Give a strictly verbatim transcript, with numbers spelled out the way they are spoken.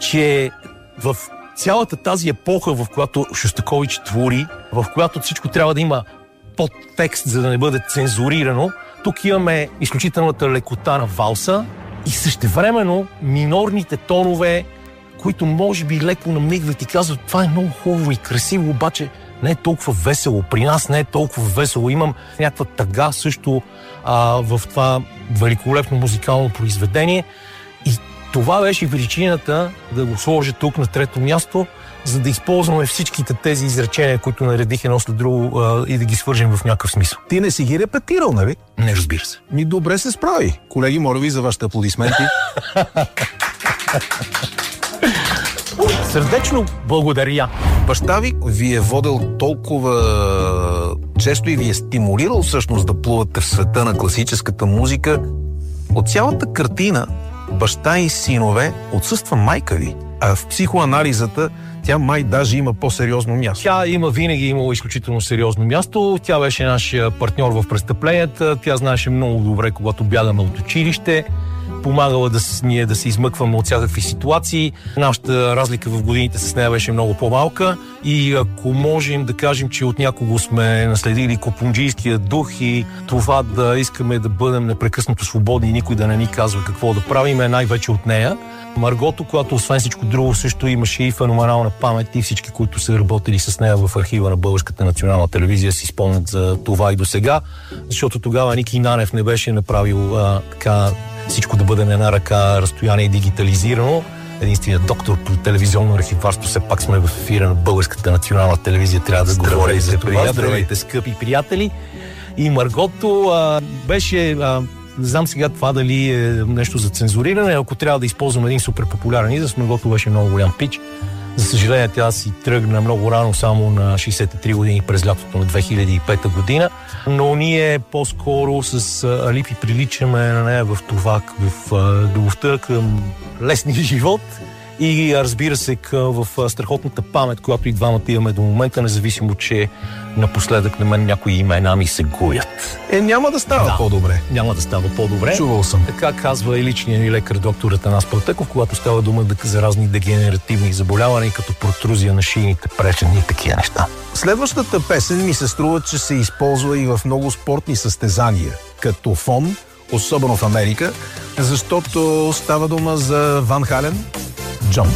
че в цялата тази епоха, в която Шостакович твори, в която всичко трябва да има подтекст, за да не бъде цензурирано, тук имаме изключителната лекота на валса и същевременно минорните тонове, които може би леко намигват и казват, това е много хубаво и красиво, обаче не е толкова весело. При нас не е толкова весело. Имам някаква тъга също а, в това великолепно музикално произведение. И това беше причината да го сложа тук на трето място, за да използваме всичките тези изречения, които наредих едно след друго а, и да ги свържем в някакъв смисъл. Ти не си ги репетирал, нали? Не, разбира се. Ми добре се справи. Колеги, моля ви за вашите аплодисменти. Сърдечно благодаря. Баща ви ви е водил толкова често и ви е стимулирал всъщност да плувате в света на класическата музика. От цялата картина баща и синове отсъства майка ви, а в психоанализата тя май даже има по-сериозно място. Тя има винаги имала изключително сериозно място. Тя беше наш партньор в престъпленията. Тя знаеше много добре, когато бягаме от училище. Помагала да, ние да се измъкваме от всякакви ситуации. Нашата разлика в годините с нея беше много по-малка и ако можем да кажем, че от някого сме наследили копунджийския дух и това да искаме да бъдем непрекъснато свободни и никой да не ни казва какво да правим, е най-вече от нея. Маргото, която освен всичко друго също имаше и феноменална памет и всички, които са работили с нея в архива на Българската национална телевизия, си спомнят за това и до сега, защото тогава Ники Нанев не беше направил а, така всичко да бъде на една ръка, разстояние и дигитализирано. Единственият доктор по телевизионно архиварство, все пак сме в ефира на Българската национална телевизия, трябва да говоря и за това. Здравейте, скъпи приятели. И Маргото а, беше... А, не знам сега това дали е нещо за цензуриране, ако трябва да използвам един супер популярен израз, Маргото беше много голям пич. За съжаление, тя си тръгна много рано, само на шейсет и три години през лятото на две хиляди и пета година, но ние по-скоро с Алипи приличаме на нея в това, в любовта към лесния живот и разбира се в страхотната памет, която и двамата имаме до момента, независимо, че напоследък на мен някои имена ми се гуят. Е, няма да става да, по-добре. Няма да става по-добре. Чувал съм. Така казва и личният ни лекар доктор Атанас Пълтеков, когато става дума за разни дегенеративни заболявания, като протрузия на шийните пречени и такива неща. Следващата песен ми се струва, че се използва и в много спортни състезания, като фон, особено в Америка, защото става дума за Ван Хален, Jump.